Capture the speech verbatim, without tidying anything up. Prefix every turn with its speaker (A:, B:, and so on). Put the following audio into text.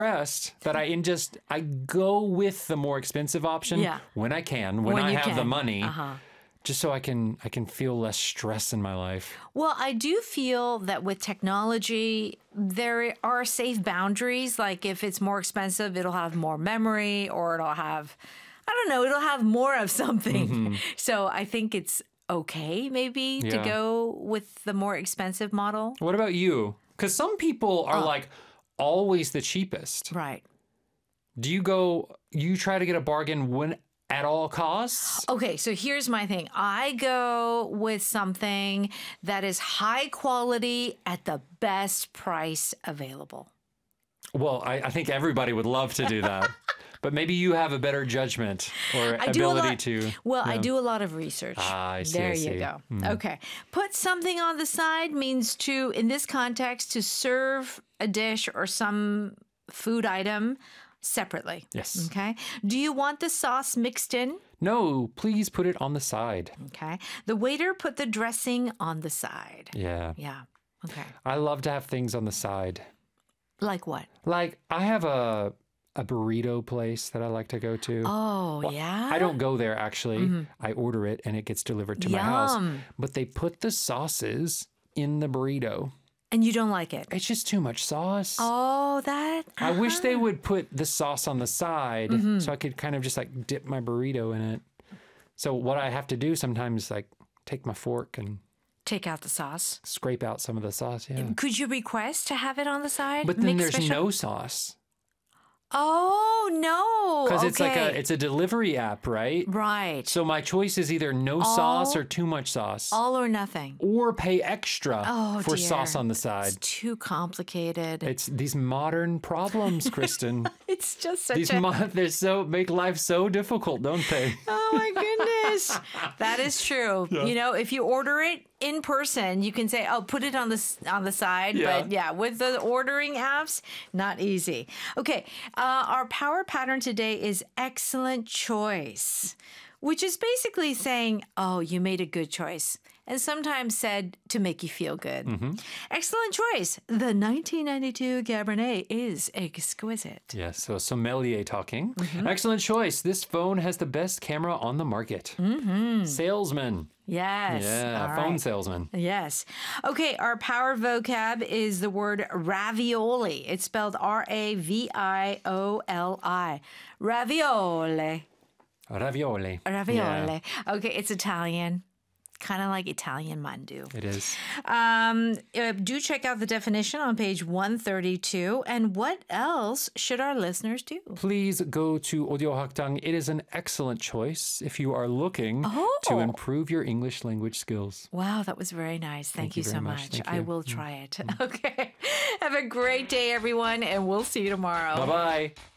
A: stressed that I in just I go with the more expensive option
B: Yeah.
A: when I can, when,
B: When
A: I
B: you
A: have
B: can.
A: the money,
B: Uh-huh.
A: just so I can I can feel less stress in my life.
B: Well, I do feel that with technology, there are safe boundaries. Like if it's more expensive, it'll have more memory or it'll have, I don't know, it'll have more of something.
A: Mm-hmm.
B: So I think it's okay maybe to
A: Yeah.
B: go with the more expensive model.
A: What about you? Because some people are like always the cheapest.
B: Right.
A: Do you go, you try to get a bargain when at all costs?
B: Okay, so here's my thing. I go with something that is high quality at the best price available.
A: Well, I, I think everybody would love to do that. But maybe you have a better judgment or
B: I do a
A: ability
B: lot,
A: to.
B: Well, I
A: yeah.
B: do a lot of research.
A: Ah, I see,
B: there
A: I
B: you
A: see.
B: go.
A: Mm.
B: Okay. Put something on the side means to, in this context, to serve a dish or some food item separately.
A: Yes.
B: Okay. Do you want the sauce mixed in?
A: No, please put it on the side.
B: Okay. The waiter put the dressing on the side.
A: Yeah.
B: Yeah. Okay.
A: I love to have things on the side.
B: Like what?
A: Like I have a a burrito place that I like to go to.
B: Oh, yeah.
A: I don't go there actually. I order it and it gets delivered to my house.
B: Yum.
A: But they put the sauces in the burrito.
B: And you don't like it?
A: It's just too much sauce.
B: Oh, that.
A: I wish they would put the sauce on the side so I could kind of just like dip my burrito in it. So what I have to do sometimes is like take my fork and
B: Take out the sauce.
A: scrape out some of the sauce. Yeah.
B: Could you request to have it on the side?
A: But then
B: Make
A: there's
B: special-
A: no sauce.
B: Oh, no.
A: Because it's like a
B: Okay.
A: it's a delivery app, right?
B: Right.
A: So my choice is either no sauce or too much sauce.
B: All or nothing.
A: Or pay extra
B: Oh,
A: for
B: dear.
A: sauce on the side.
B: It's too complicated.
A: It's these modern problems, Kristen.
B: It's just such
A: These
B: a...
A: mo- they so make life so difficult, don't they?
B: Oh, my goodness. That is true. You know, if you order it in person, you can say, oh, put it on the, s- on the side.
A: Yeah.
B: But yeah, with the ordering apps, not easy. Okay. Uh, our power pattern today is excellent choice, which is basically saying, oh, you made a good choice. And sometimes said to make you feel good.
A: Mm-hmm.
B: Excellent choice. The nineteen ninety-two Cabernet is exquisite.
A: Yes, so sommelier talking.
B: Mm-hmm.
A: Excellent choice. This phone has the best camera on the market. Mm-hmm. Salesman.
B: Yes.
A: Yeah,
B: All
A: phone
B: right.
A: salesman.
B: Yes. Okay, our power vocab is the word ravioli. It's spelled R A V I O L I. Ravioli.
A: Ravioli.
B: Ravioli.
A: Yeah,
B: Okay, it's Italian. Kind of like Italian mandu.
A: it is.
B: Um, uh, do check out the definition on page one thirty-two. And what else should our listeners do?
A: Please go to Audio Hakdang. It is an excellent choice if you are looking
B: Oh.
A: to improve your English language skills.
B: Wow, that was very nice. Thank,
A: Thank
B: you,
A: you
B: so
A: very
B: much.
A: much. Thank
B: I
A: you.
B: will try it. Okay. Have a great day, everyone, and we'll see you tomorrow.
A: Bye-bye.